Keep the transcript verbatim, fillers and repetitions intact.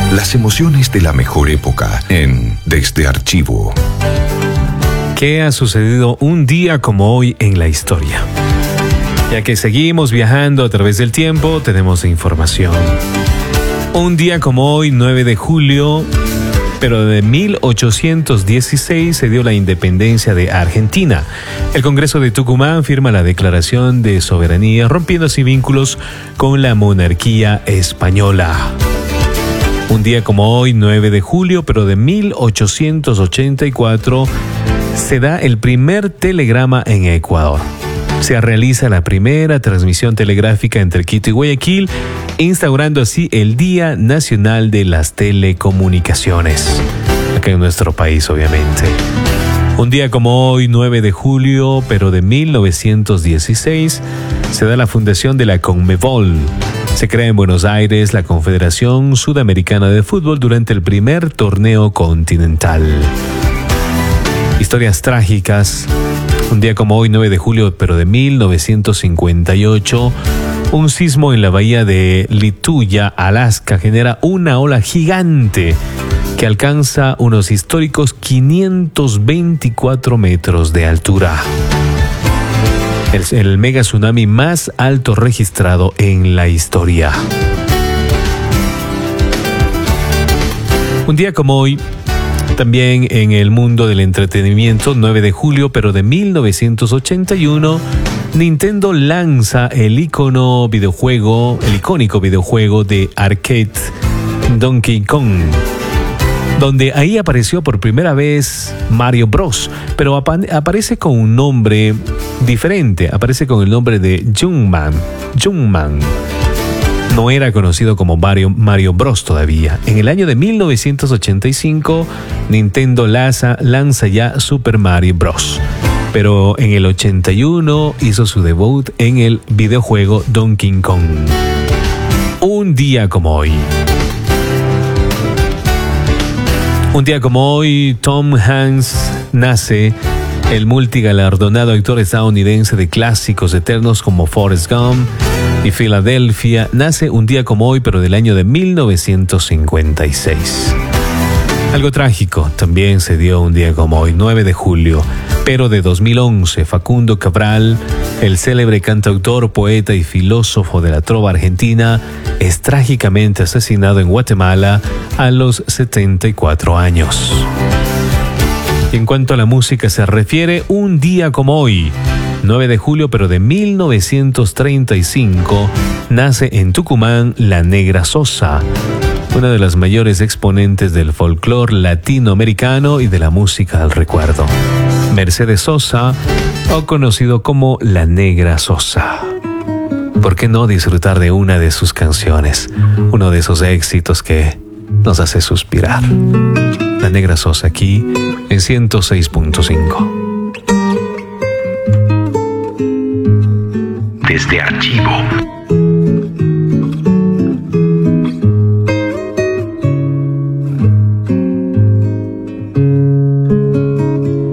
Las emociones de la mejor época en Desde Archivo. ¿Qué ha sucedido un día como hoy en la historia? Ya que seguimos viajando a través del tiempo, tenemos información. Un día como hoy, nueve de julio, pero de mil ochocientos dieciséis se dio la independencia de Argentina. El Congreso de Tucumán firma la Declaración de Soberanía, rompiendo así vínculos con la monarquía española. Un día como hoy, nueve de julio, pero de mil ochocientos ochenta y cuatro, se da el primer telegrama en Ecuador. Se realiza la primera transmisión telegráfica entre Quito y Guayaquil, instaurando así el Día Nacional de las Telecomunicaciones, acá en nuestro país, obviamente. Un día como hoy, nueve de julio, pero de mil novecientos dieciséis, se da la fundación de la CONMEBOL. Se crea en Buenos Aires la Confederación Sudamericana de Fútbol durante el primer torneo continental. Historias trágicas. Un día como hoy, nueve de julio, pero de mil novecientos cincuenta y ocho, un sismo en la bahía de Lituya, Alaska, genera una ola gigante que alcanza unos históricos quinientos veinticuatro metros de altura. El, el mega tsunami más alto registrado en la historia. Un día como hoy, también en el mundo del entretenimiento, nueve de julio, pero de mil novecientos ochenta y uno, Nintendo lanza el icono videojuego, el icónico videojuego de arcade Donkey Kong, donde ahí apareció por primera vez Mario Bros, pero apa- aparece con un nombre diferente, aparece con el nombre de Jumpman. Jumpman. No era conocido como Mario, Mario Bros todavía. En el año de mil novecientos ochenta y cinco, Nintendo lanza, lanza ya Super Mario Bros. Pero en el ochenta y uno hizo su debut en el videojuego Donkey Kong. Un día como hoy. Un día como hoy, Tom Hanks nace, el multigalardonado actor estadounidense de clásicos eternos como Forrest Gump y Filadelfia. Nace un día como hoy, pero del año de mil novecientos cincuenta y seis. Algo trágico también se dio un día como hoy, nueve de julio, pero de dos mil once. Facundo Cabral, el célebre cantautor, poeta y filósofo de la trova argentina, es trágicamente asesinado en Guatemala a los setenta y cuatro años. Y en cuanto a la música se refiere, un día como hoy, nueve de julio, pero de mil novecientos treinta y cinco, nace en Tucumán La Negra Sosa, una de las mayores exponentes del folclore latinoamericano y de la música del recuerdo. Mercedes Sosa, o conocido como La Negra Sosa. ¿Por qué no disfrutar de una de sus canciones? Uno de esos éxitos que nos hace suspirar. La Negra Sosa aquí en ciento seis punto cinco. Desde Archivo.